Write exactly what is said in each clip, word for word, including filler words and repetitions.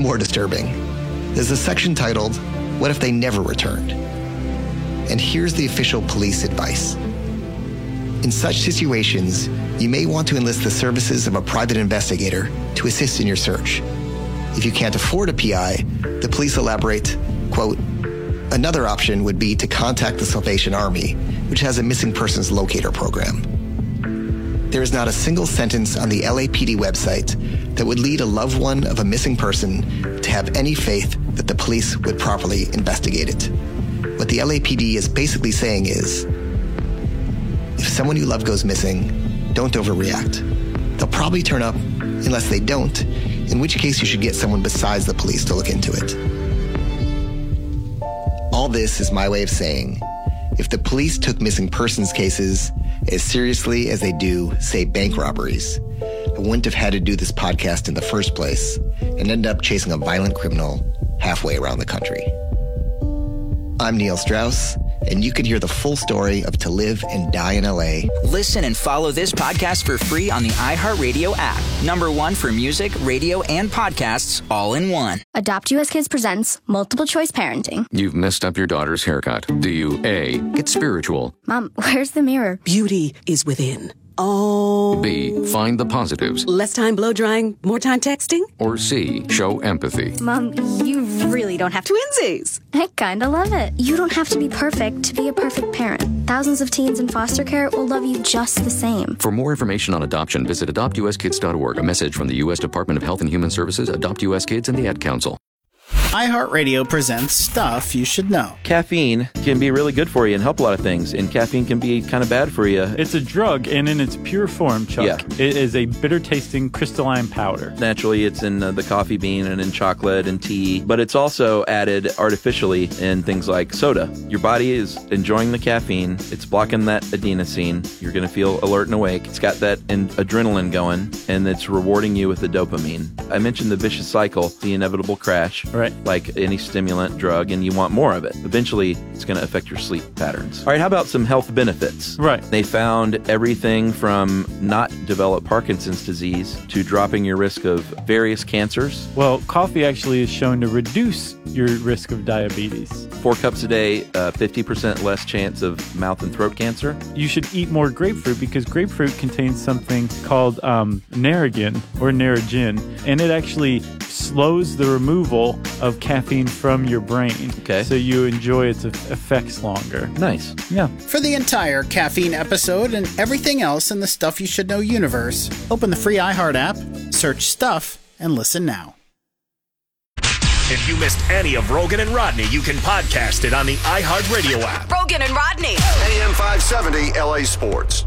more disturbing. There's a section titled, "What if they never returned?" And here's the official police advice. In such situations, you may want to enlist the services of a private investigator to assist in your search. If you can't afford a P I, the police elaborate, quote, "Another option would be to contact the Salvation Army, which has a missing persons locator program." There is not a single sentence on the L A P D website that would lead a loved one of a missing person to have any faith that the police would properly investigate it. What the L A P D is basically saying is, if someone you love goes missing, don't overreact. They'll probably turn up unless they don't, in which case you should get someone besides the police to look into it. All this is my way of saying, if the police took missing persons cases as seriously as they do, say, bank robberies, I wouldn't have had to do this podcast in the first place and end up chasing a violent criminal halfway around the country. I'm Neil Strauss, and you can hear the full story of To Live and Die in L A. Listen and follow this podcast for free on the iHeartRadio app. Number one for music, radio, and podcasts all in one. Adopt U S Kids presents Multiple Choice Parenting. You've messed up your daughter's haircut. Do you A, get spiritual? Mom, where's the mirror? Beauty is within. Oh. B, find the positives? Less time blow drying, more time texting? Or C, show empathy? Mom, you really don't have to. Twinsies! I kinda love it. You don't have to be perfect to be a perfect parent. Thousands of teens in foster care will love you just the same. For more information on adoption, visit adopt u s kids dot org. A message from the U S Department of Health and Human Services, Adopt U S Kids, and the Ad Council. iHeartRadio presents Stuff You Should Know. Caffeine can be really good for you and help a lot of things, and caffeine can be kind of bad for you. It's a drug, and in its pure form, Chuck, yeah. It is a bitter-tasting crystalline powder. Naturally, it's in uh, the coffee bean and in chocolate and tea, but it's also added artificially in things like soda. Your body is enjoying the caffeine. It's blocking that adenosine. You're going to feel alert and awake. It's got that in- adrenaline going, and it's rewarding you with the dopamine. I mentioned the vicious cycle, the inevitable crash. Right. Like any stimulant drug, and you want more of it. Eventually, it's going to affect your sleep patterns. All right, how about some health benefits? Right. They found everything from not develop Parkinson's disease to dropping your risk of various cancers. Well, coffee actually is shown to reduce your risk of diabetes. Four cups a day, uh, fifty percent less chance of mouth and throat cancer. You should eat more grapefruit because grapefruit contains something called um, Narragin or Narragin, and it actually slows the removal of caffeine from your brain. Okay. So you enjoy its effects longer. Nice. Yeah. For the entire caffeine episode and everything else in the Stuff You Should Know universe, open the free iHeart app, search Stuff, and listen now. If you missed any of Rogan and Rodney, you can podcast it on the iHeartRadio app. Rogan and Rodney. A M five seventy L A Sports.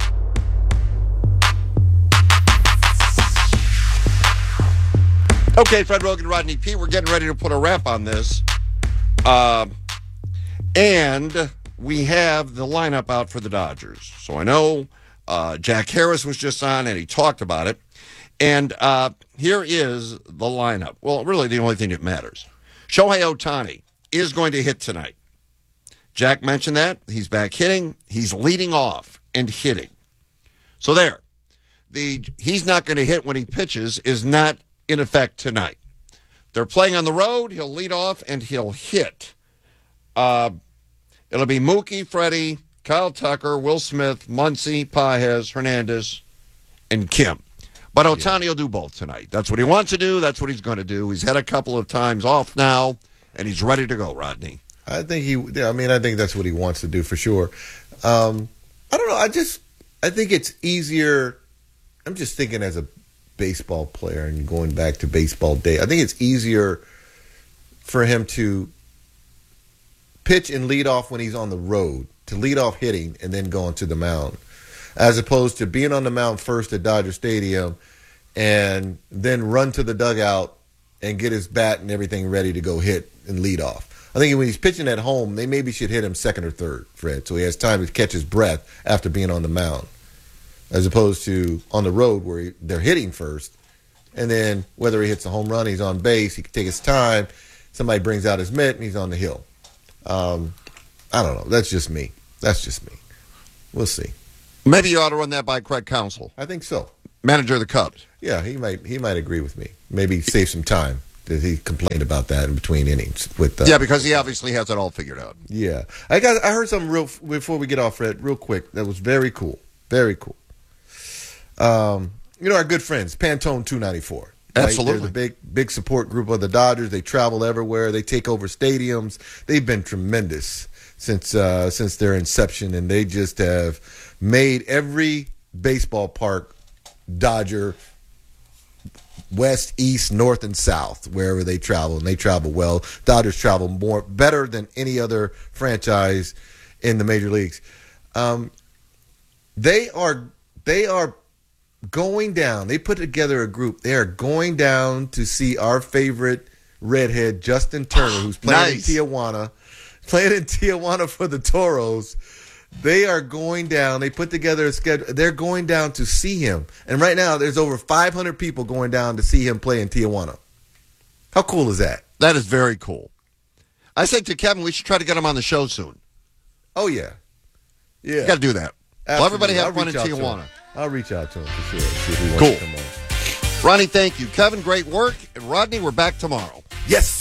Okay, Fred Rogan, Rodney P. We're getting ready to put a wrap on this. Uh, and we have the lineup out for the Dodgers. So I know uh, Jack Harris was just on, and he talked about it. And uh, here is the lineup. Well, really the only thing that matters. Shohei Ohtani is going to hit tonight. Jack mentioned that. He's back hitting. He's leading off and hitting. So there. The he's not going to hit when he pitches is not in effect tonight. They're playing on the road. He'll lead off and he'll hit. Uh, it'll be Mookie, Freddie, Kyle Tucker, Will Smith, Muncy, Pajes, Hernandez, and Kim. But Ohtani will do both tonight. That's what he wants to do. That's what he's going to do. He's had a couple of times off now, and he's ready to go, Rodney. I think he, yeah, I mean, I think that's what he wants to do for sure. Um, I don't know. I just, I think it's easier. I'm just thinking as a baseball player and going back to baseball day, I think it's easier for him to pitch and lead off when he's on the road, to lead off hitting and then go onto the mound, as opposed to being on the mound first at Dodger Stadium and then run to the dugout and get his bat and everything ready to go hit and lead off. I think when he's pitching at home, they maybe should hit him second or third, Fred, so he has time to catch his breath after being on the mound, as opposed to on the road where he, they're hitting first, and then whether he hits a home run, he's on base, he can take his time, somebody brings out his mitt, and he's on the hill. Um, I don't know. That's just me. That's just me. We'll see. Maybe you ought to run that by Craig Counsell. I think so. Manager of the Cubs. Yeah, he might he might agree with me. Maybe save some time that he complained about that in between innings. With uh, yeah, because he obviously has it all figured out. Yeah, I got. I heard something real before we get off, Fred, real quick. That was very cool, very cool. Um, you know our good friends, Pantone two ninety-four. Right? Absolutely, they're the big big support group of the Dodgers. They travel everywhere. They take over stadiums. They've been tremendous since uh, since their inception, and they just have made every baseball park Dodger. West, east, north, and south, wherever they travel, and they travel well. Dodgers travel more better than any other franchise in the major leagues. Um, they are they are going down. They put together a group. They are going down to see our favorite redhead, Justin Turner, who's playing nice. in Tijuana, playing in Tijuana for the Toros. They are going down. They put together a schedule. They're going down to see him. And right now, there's over five hundred people going down to see him play in Tijuana. How cool is that? That is very cool. I say to Kevin, we should try to get him on the show soon. Oh, yeah. Yeah. You got to do that. Absolutely. Well, everybody have I'll fun in Tijuana. I'll reach out to him for sure. See if he wants cool. to come on. Ronnie, thank you. Kevin, great work. And Rodney, we're back tomorrow. Yes.